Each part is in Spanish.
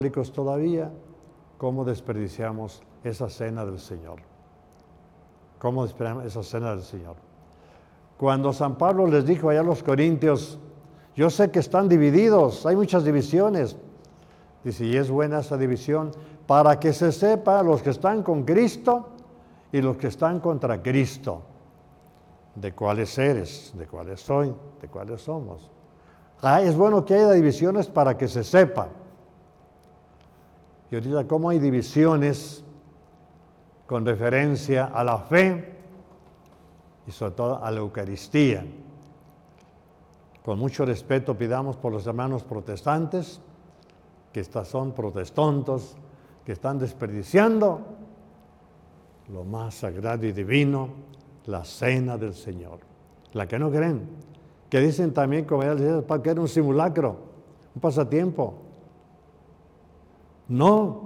católicos todavía, ¿cómo desperdiciamos esa cena del Señor? ¿Cómo desperdiciamos esa cena del Señor? Cuando San Pablo les dijo allá a los corintios, yo sé que están divididos, hay muchas divisiones. Dice, y es buena esa división para que se sepa los que están con Cristo y los que están contra Cristo. De cuáles eres, de cuáles soy, de cuáles somos. Es bueno que haya divisiones para que se sepa. Y ahorita, ¿cómo hay divisiones con referencia a la fe y sobre todo a la Eucaristía? Con mucho respeto pidamos por los hermanos protestantes, que son protestontos, que están desperdiciando lo más sagrado y divino, la cena del Señor. La que no creen, que dicen también, como ya les decía, que era un simulacro, un pasatiempo. No.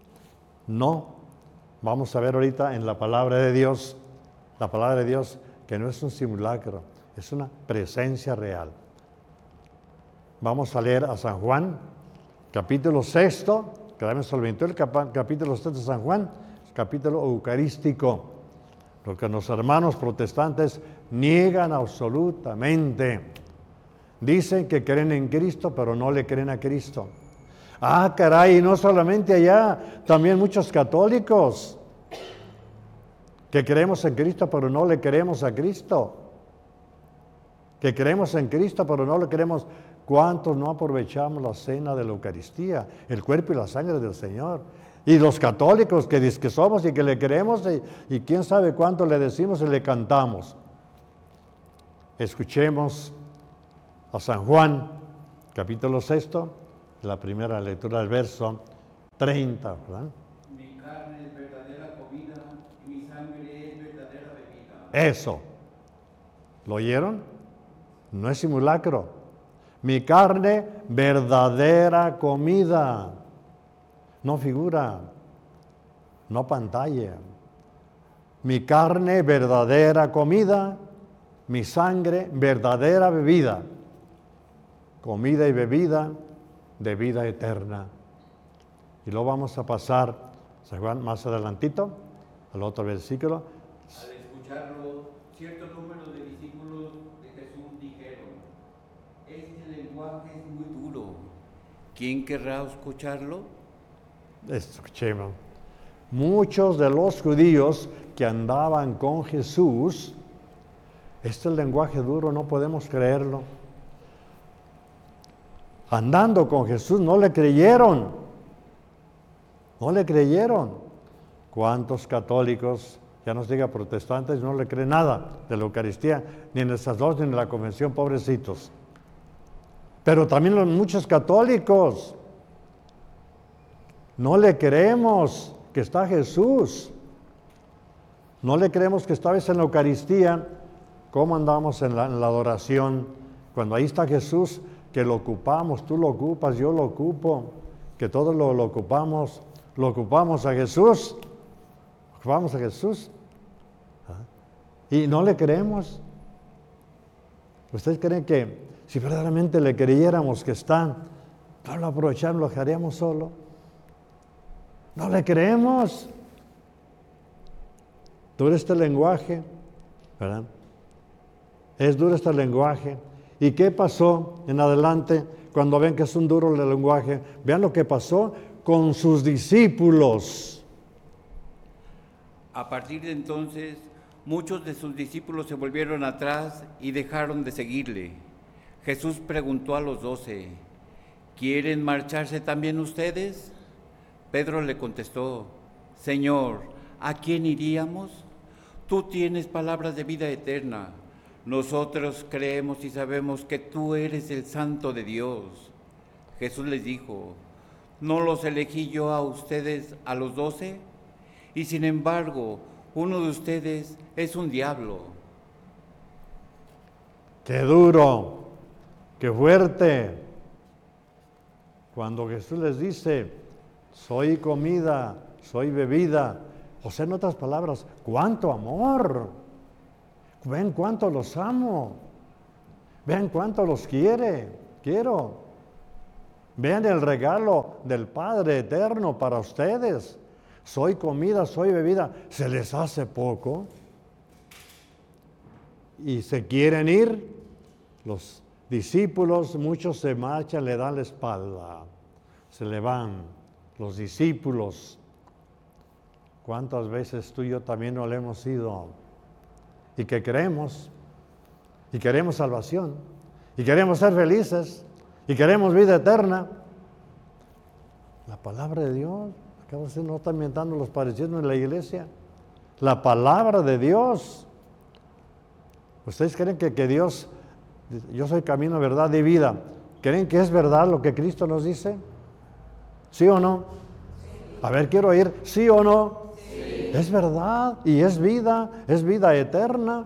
Vamos a ver ahorita en la palabra de Dios, que no es un simulacro, es una presencia real. Vamos a leer a San Juan, capítulo 6, que también se olvidó el capítulo 6 de San Juan, capítulo eucarístico, lo que los hermanos protestantes niegan absolutamente. Dicen que creen en Cristo, pero no le creen a Cristo. Caray, no solamente allá, también muchos católicos que creemos en Cristo, pero no le creemos a Cristo. Que creemos en Cristo, pero no le creemos. ¿Cuántos no aprovechamos la cena de la Eucaristía, el cuerpo y la sangre del Señor? Y los católicos que dicen que somos y que le creemos y quién sabe cuánto le decimos y le cantamos. Escuchemos a San Juan, capítulo 6, la primera lectura del verso 30, ¿verdad? Mi carne es verdadera comida y mi sangre es verdadera bebida. Eso. ¿Lo oyeron? No es simulacro. Mi carne, verdadera comida. No figura, no pantalla. Mi carne, verdadera comida. Mi sangre, verdadera bebida. Comida y bebida de vida eterna. Y lo vamos a pasar, San Juan, más adelantito, al otro versículo. Al escucharlo, cierto número de discípulos de Jesús dijeron, este lenguaje es muy duro. ¿Quién querrá escucharlo? Escuchemos. Muchos de los judíos que andaban con Jesús, este lenguaje duro no podemos creerlo. Andando con Jesús no le creyeron. No le creyeron. ¿Cuántos católicos, ya nos diga protestantes, no le creen nada de la Eucaristía, ni en el sacerdocio, ni en la convención, pobrecitos? Pero también muchos católicos no le creemos que está Jesús. No le creemos que esta vez en la Eucaristía, ¿cómo andamos en la adoración? Cuando ahí está Jesús, que lo ocupamos, tú lo ocupas, yo lo ocupo, que todos lo ocupamos a Jesús. Ocupamos a Jesús. Y no le creemos. ¿Ustedes creen que si verdaderamente le creyéramos que está, no lo aprovechamos, lo dejaríamos solo? No le creemos. Duro este lenguaje, ¿verdad? Es duro este lenguaje. ¿Y qué pasó en adelante cuando ven que es un duro el lenguaje? Vean lo que pasó con sus discípulos. A partir de entonces, muchos de sus discípulos se volvieron atrás y dejaron de seguirle. Jesús preguntó a los 12, ¿quieren marcharse también ustedes? Pedro le contestó, Señor, ¿a quién iríamos? Tú tienes palabras de vida eterna. Nosotros creemos y sabemos que tú eres el Santo de Dios. Jesús les dijo, ¿no los elegí yo a ustedes, a los 12? Y sin embargo, uno de ustedes es un diablo. ¡Qué duro! ¡Qué fuerte! Cuando Jesús les dice, soy comida, soy bebida, o sea, en otras palabras, ¡cuánto amor! Ven cuánto los amo. Vean cuánto los quiero. Vean el regalo del Padre eterno para ustedes. Soy comida, soy bebida. ¿Se les hace poco? Y se quieren ir. Los discípulos, muchos se marchan, le dan la espalda. Se le van los discípulos. ¿Cuántas veces tú y yo también no le hemos ido? Y que creemos, y queremos salvación, y queremos ser felices, y queremos vida eterna. La palabra de Dios, acabo de decir, no está inventando los parecidos en la iglesia. La palabra de Dios. ¿Ustedes creen que Dios, yo soy camino, verdad y vida, creen que es verdad lo que Cristo nos dice? ¿Sí o no? A ver, quiero oír, ¿sí o no? Sí. Es verdad y es vida eterna.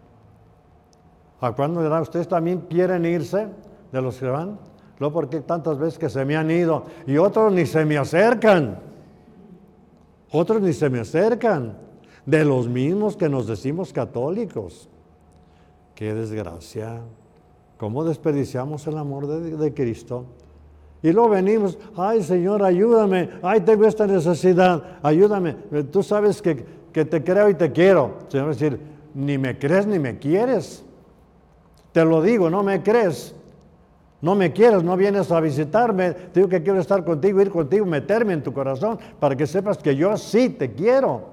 ¿A cuándo dirán ustedes también quieren irse de los que van? No, porque tantas veces que se me han ido y otros ni se me acercan. Otros ni se me acercan. De los mismos que nos decimos católicos. ¡Qué desgracia! ¿Cómo desperdiciamos el amor de Cristo? Y luego venimos, ay Señor, ayúdame, ay tengo esta necesidad, ayúdame. Tú sabes que te creo y te quiero. Señor va a decir, ni me crees ni me quieres. Te lo digo, no me crees. No me quieres, no vienes a visitarme. Te digo que quiero estar contigo, ir contigo, meterme en tu corazón para que sepas que yo sí te quiero.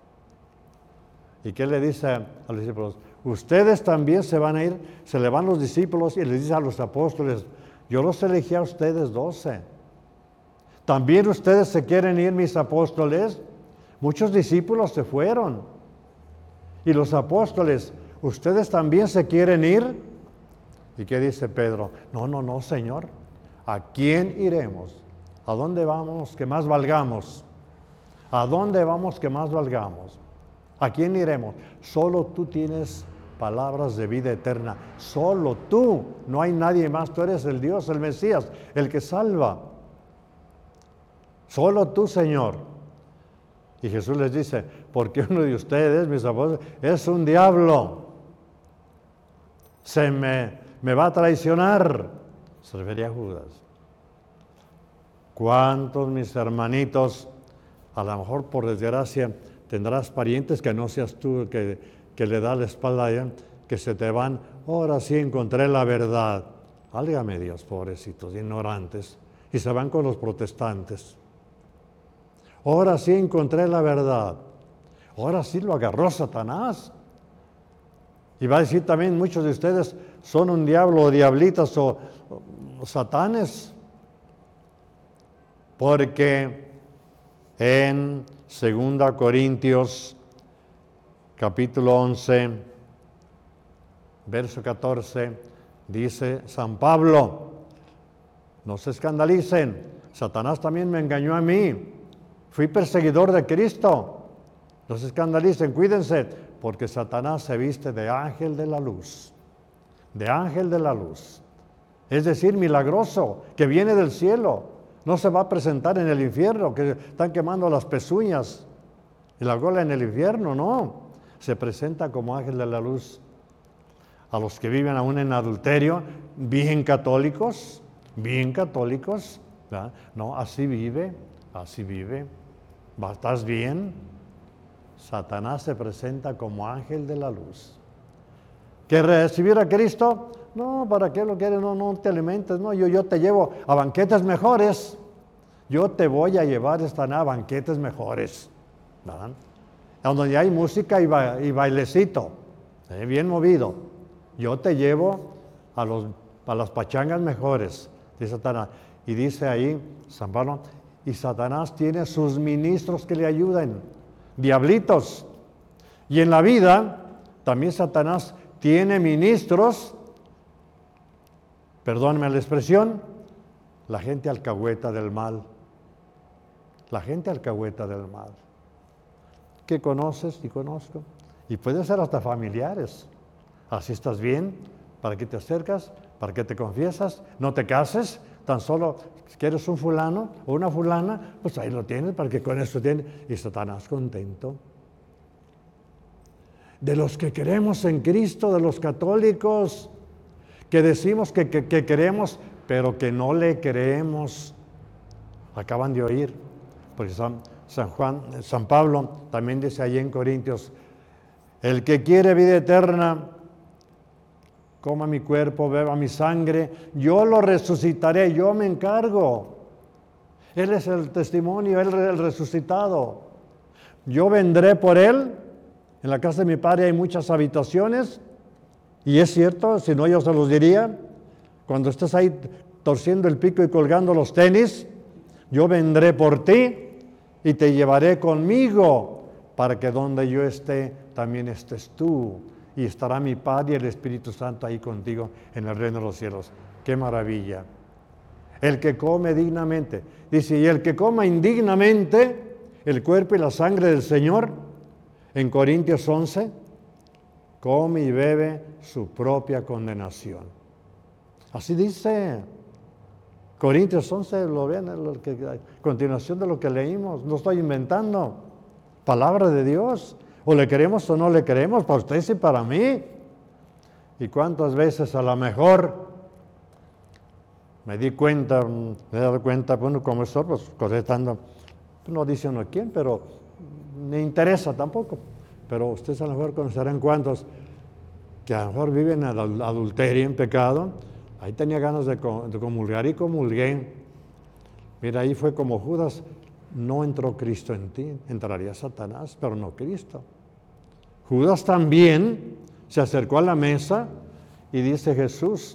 ¿Y qué le dice a los discípulos? Ustedes también se van a ir, se le van los discípulos y les dice a los apóstoles, yo los elegí a ustedes 12. ¿También ustedes se quieren ir, mis apóstoles? Muchos discípulos se fueron. Y los apóstoles, ¿ustedes también se quieren ir? ¿Y qué dice Pedro? No, Señor. ¿A quién iremos? ¿A dónde vamos que más valgamos? ¿A dónde vamos que más valgamos? ¿A quién iremos? Solo tú tienes palabras de vida eterna. Solo tú. No hay nadie más. Tú eres el Dios, el Mesías, el que salva. Solo tú, Señor. Y Jesús les dice, porque uno de ustedes, mis apóstoles, es un diablo. Me va a traicionar. Se refería a Judas. ¿Cuántos, mis hermanitos, a lo mejor por desgracia, tendrás parientes que no seas tú que le da la espalda a ella, que se te van? Ahora sí encontré la verdad. Válgame Dios, pobrecitos, ignorantes. Y se van con los protestantes. Ahora sí encontré la verdad. Ahora sí lo agarró Satanás. Y va a decir también, muchos de ustedes son un diablo o diablitas o satanes. Porque en 2 Corintios, capítulo 11, verso 14, dice San Pablo, no se escandalicen, Satanás también me engañó a mí, fui perseguidor de Cristo, no se escandalicen, cuídense, porque Satanás se viste de ángel de la luz, es decir, milagroso, que viene del cielo. No se va a presentar en el infierno, que están quemando las pezuñas y la gola en el infierno, no. Se presenta como ángel de la luz. A los que viven aún en adulterio, bien católicos, ¿verdad? No, así vive. ¿Estás bien? Satanás se presenta como ángel de la luz. ¿Que recibir a Cristo? No, ¿para qué lo quieres? No te alimentes, no, yo te llevo a banquetes mejores. Yo te voy a llevar a banquetes mejores, ¿verdad? Donde hay música y bailecito, bien movido. Yo te llevo a las pachangas mejores, dice Satanás. Y dice ahí San Pablo, y Satanás tiene sus ministros que le ayuden, diablitos. Y en la vida, también Satanás tiene ministros, perdónenme la expresión, la gente alcahueta del mal. La gente alcahueta del mal. Que conoces y conozco. Y pueden ser hasta familiares. Así estás bien, ¿para qué te acercas? ¿Para qué te confiesas? No te cases, tan solo si quieres un fulano o una fulana, pues ahí lo tienes, para que con eso tienes. Y Satanás contento. De los que creemos en Cristo, de los católicos, que decimos que queremos pero que no le creemos. Acaban de oír, porque San Pablo también dice allí en Corintios, el que quiere vida eterna, coma mi cuerpo, beba mi sangre, yo lo resucitaré, yo me encargo. Él es el testimonio, Él es el resucitado. Yo vendré por Él. En la casa de mi Padre hay muchas habitaciones, y es cierto, si no yo se los diría, cuando estés ahí torciendo el pico y colgando los tenis, yo vendré por ti y te llevaré conmigo, para que donde yo esté, también estés tú. Y estará mi Padre y el Espíritu Santo ahí contigo en el reino de los cielos. ¡Qué maravilla! El que come dignamente. Dice, y el que coma indignamente el cuerpo y la sangre del Señor, en Corintios 11, come y bebe su propia condenación. Así dice Corintios 11, lo ven, a continuación de lo que leímos. No estoy inventando. Palabra de Dios. O le queremos o no le queremos, para ustedes y para mí. Y cuántas veces a lo mejor me he dado cuenta, bueno, como estoy, pues contestando, no dice uno quién, pero me interesa tampoco. Pero ustedes a lo mejor conocerán cuántos que a lo mejor viven en adulterio, en pecado. Ahí tenía ganas de comulgar y comulgué. Mira, ahí fue como Judas. No entró Cristo en ti, entraría Satanás, pero no Cristo. Judas también se acercó a la mesa y dice Jesús,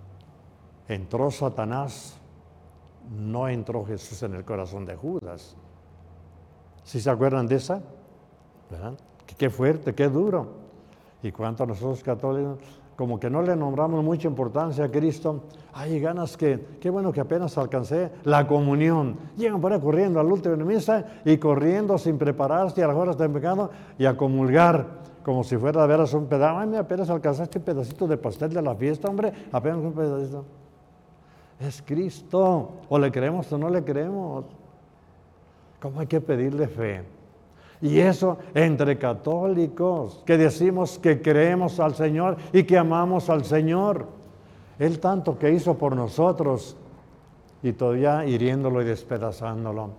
entró Satanás, no entró Jesús en el corazón de Judas. ¿Sí se acuerdan de esa? ¿Verdad? Qué fuerte, qué duro. Y cuánto nosotros católicos, como que no le nombramos mucha importancia a Cristo. Hay ganas qué bueno que apenas alcancé la comunión. Llegan por ahí corriendo al último de misa y corriendo sin prepararse a las horas de pecado y a comulgar como si fuera a veras un pedazo. Ay, mira, apenas alcanzaste un pedacito de pastel de la fiesta, hombre, apenas un pedacito. Es Cristo, o le creemos o no le creemos. ¿Cómo hay que pedirle fe? Y eso entre católicos, que decimos que creemos al Señor y que amamos al Señor. Él tanto que hizo por nosotros y todavía hiriéndolo y despedazándolo.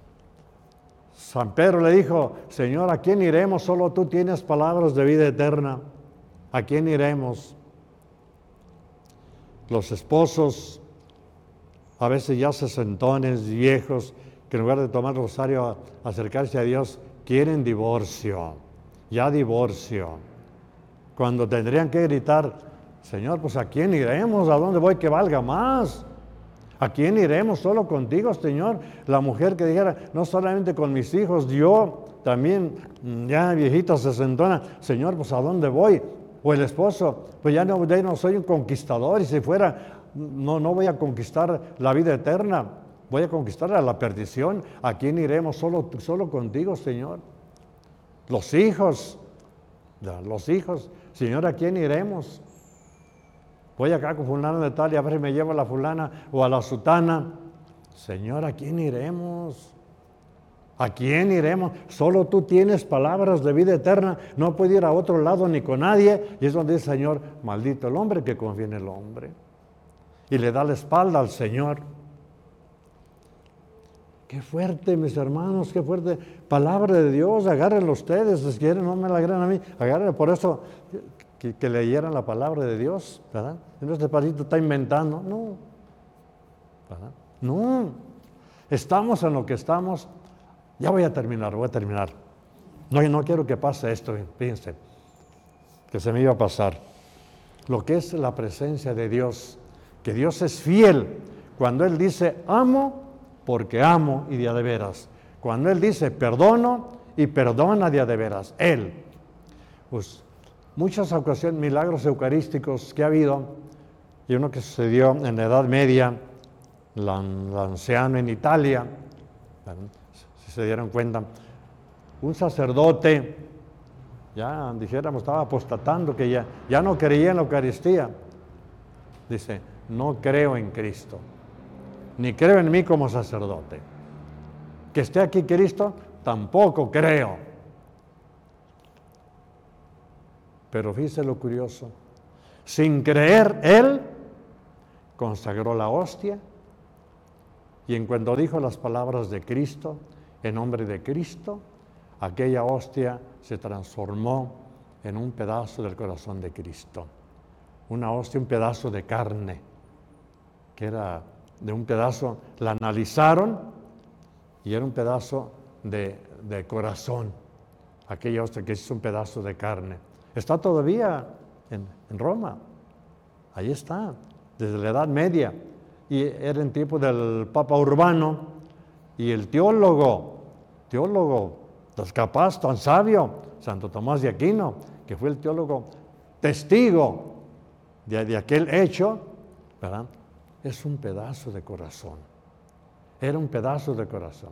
San Pedro le dijo, Señor, ¿a quién iremos? Solo tú tienes palabras de vida eterna. ¿A quién iremos? Los esposos, a veces ya sesentones, viejos, que en lugar de tomar rosario, acercarse a Dios, quieren divorcio, ya divorcio. Cuando tendrían que gritar, Señor, pues ¿a quién iremos? ¿A dónde voy que valga más? ¿A quién iremos? Solo contigo, Señor. La mujer que dijera, no solamente con mis hijos, yo también, ya viejita, sesentona, Señor, pues ¿a dónde voy? O el esposo, pues ya no soy un conquistador, y si fuera, no voy a conquistar la vida eterna. Voy a conquistar a la perdición. ¿A quién iremos? Solo contigo, Señor. Los hijos. Señor, ¿a quién iremos? Voy acá con fulano de tal y a ver si me llevo a la fulana o a la sutana. Señor, ¿a quién iremos? ¿A quién iremos? Solo tú tienes palabras de vida eterna. No puedo ir a otro lado ni con nadie. Y es donde dice el Señor, maldito el hombre que confía en el hombre. Y le da la espalda al Señor. Qué fuerte, mis hermanos, qué fuerte. Palabra de Dios, agárrenlo ustedes, si quieren, no me la agarren a mí, agárrenlo. Por eso, que leyeran la palabra de Dios, ¿verdad? No, este pasito está inventando, no. ¿Verdad? No. Estamos en lo que estamos. Ya voy a terminar. No quiero que pase esto, fíjense, que se me iba a pasar. Lo que es la presencia de Dios, que Dios es fiel. Cuando Él dice, amo, porque amo y de a de veras. Cuando Él dice perdono y perdona de a de veras, Él. Pues muchas ocasiones, milagros eucarísticos que ha habido, y uno que sucedió en la Edad Media, l'anciano en Italia, si se dieron cuenta, un sacerdote, ya dijéramos, estaba apostatando, que ya no creía en la Eucaristía. Dice, no creo en Cristo. Ni creo en mí como sacerdote. Que esté aquí Cristo, tampoco creo. Pero fíjese lo curioso. Sin creer Él, consagró la hostia y en cuanto dijo las palabras de Cristo, en nombre de Cristo, aquella hostia se transformó en un pedazo del corazón de Cristo. Una hostia, un pedazo de carne, que era de un pedazo, la analizaron y era un pedazo de corazón. Aquella hostia que es un pedazo de carne. Está todavía en Roma. Ahí está, desde la Edad Media. Y era en tiempo del Papa Urbano. Y el teólogo, pues capaz, tan sabio, Santo Tomás de Aquino, que fue el teólogo testigo de aquel hecho, ¿verdad? Es un pedazo de corazón. Era un pedazo de corazón.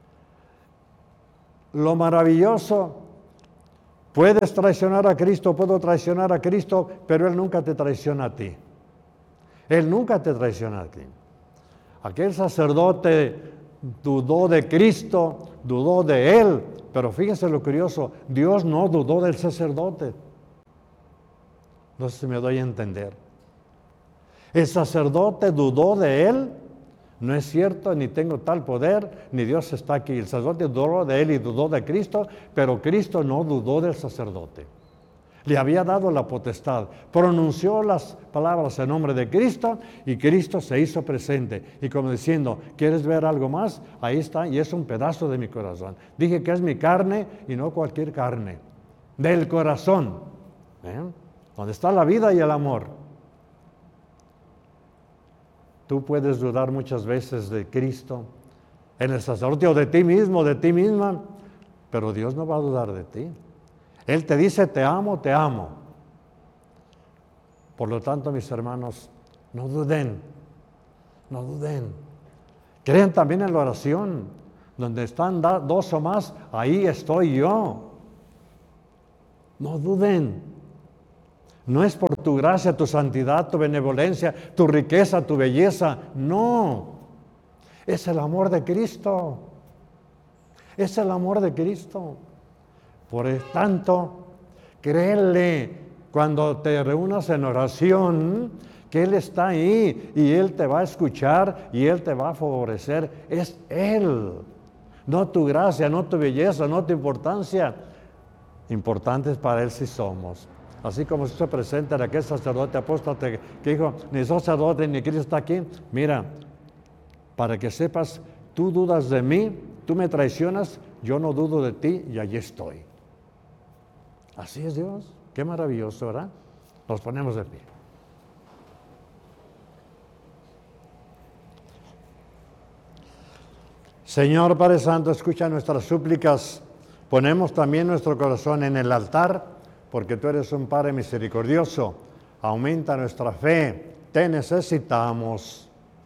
Lo maravilloso, puedes traicionar a Cristo, puedo traicionar a Cristo, pero Él nunca te traiciona a ti. Él nunca te traiciona a ti. Aquel sacerdote dudó de Cristo, dudó de Él, pero fíjense lo curioso, Dios no dudó del sacerdote. No sé si me doy a entender. El sacerdote dudó de Él. No es cierto, ni tengo tal poder, ni Dios está aquí. El sacerdote dudó de Él y dudó de Cristo, pero Cristo no dudó del sacerdote. Le había dado la potestad, pronunció las palabras en nombre de Cristo y Cristo se hizo presente. Y como diciendo, ¿quieres ver algo más? Ahí está, y es un pedazo de mi corazón. Dije que es mi carne y no cualquier carne, del corazón, donde está la vida y el amor. Tú puedes dudar muchas veces de Cristo, en el sacerdote o de ti mismo, de ti misma, pero Dios no va a dudar de ti. Él te dice, te amo, te amo. Por lo tanto, mis hermanos, no duden, no duden. Crean también en la oración, donde están dos o más, ahí estoy yo. No duden. No es por tu gracia, tu santidad, tu benevolencia, tu riqueza, tu belleza. No. Es el amor de Cristo. Es el amor de Cristo. Por tanto, créele cuando te reúnas en oración que Él está ahí y Él te va a escuchar y Él te va a favorecer. Es Él. No tu gracia, no tu belleza, no tu importancia. Importantes para Él sí somos. Así como se presenta en aquel sacerdote apóstata que dijo, ni sacerdote ni Cristo está aquí. Mira, para que sepas, tú dudas de mí, tú me traicionas, yo no dudo de ti y allí estoy. Así es Dios. Qué maravilloso, ¿verdad? Nos ponemos de pie. Señor Padre Santo, escucha nuestras súplicas. Ponemos también nuestro corazón en el altar, porque tú eres un Padre misericordioso. Aumenta nuestra fe. Te necesitamos.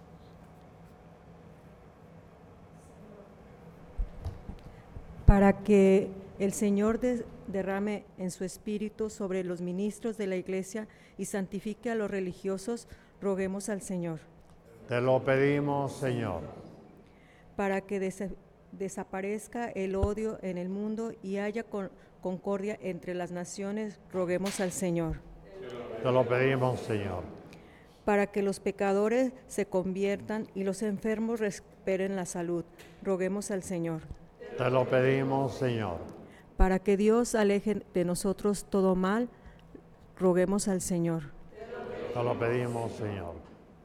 Para que el Señor derrame en su espíritu sobre los ministros de la Iglesia y santifique a los religiosos, roguemos al Señor. Te lo pedimos, Señor. Para que desaparezca el odio en el mundo y haya concordia entre las naciones, roguemos al Señor. Te lo pedimos, Señor. Para que los pecadores se conviertan y los enfermos recuperen la salud, roguemos al Señor. Te lo pedimos, Señor. Para que Dios aleje de nosotros todo mal, roguemos al Señor. Te lo pedimos, Señor.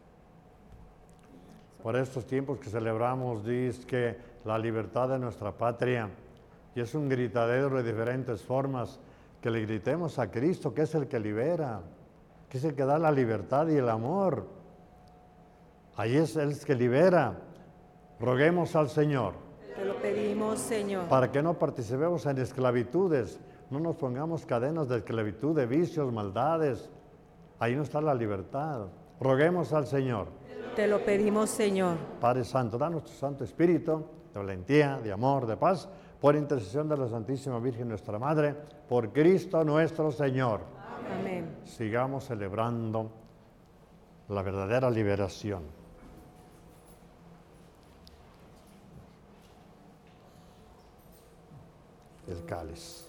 Por estos tiempos que celebramos, dice que la libertad de nuestra patria, y es un gritadero de diferentes formas, que le gritemos a Cristo, que es el que libera, que es el que da la libertad y el amor. Ahí es Él el que libera. Roguemos al Señor. Te lo pedimos, Señor. Para que no participemos en esclavitudes, no nos pongamos cadenas de esclavitud, de vicios, maldades. Ahí no está la libertad. Roguemos al Señor. Te lo pedimos, Señor. Padre Santo, danos tu Santo Espíritu, de valentía, de amor, de paz, por intercesión de la Santísima Virgen nuestra Madre, por Cristo nuestro Señor. Amén. Sigamos celebrando la verdadera liberación. El cáliz.